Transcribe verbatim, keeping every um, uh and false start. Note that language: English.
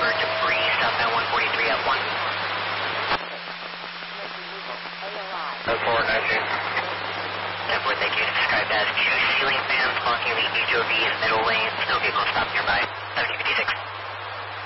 for debris southbound one forty-three at one. oh four nine two. ten four, thank you. Described as two ceiling fans blocking the